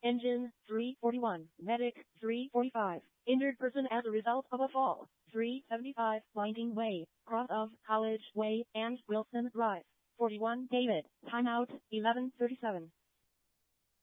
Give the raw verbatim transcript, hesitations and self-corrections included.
Engine, three forty-one. Medic, three forty-five. Injured person as a result of a fall, three seventy-five. Winding Way, cross of College Way and Wilson Drive. forty-one. David, timeout, eleven thirty-seven.